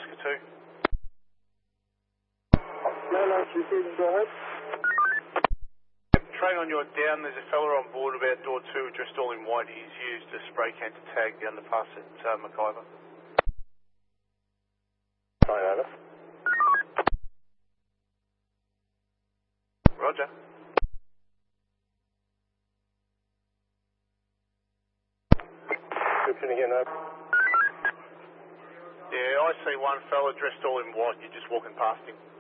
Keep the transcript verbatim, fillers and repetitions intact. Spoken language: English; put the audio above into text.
Oscar two. Lowlands receiving, go ahead. Train on your down, there's a fella on board about door two, dressed all in white. He's used a spray can to tag the underpass at uh, McIver. Fine, over. Roger. Description again, over. Yeah, I see one fella dressed all in white. You're just walking past him.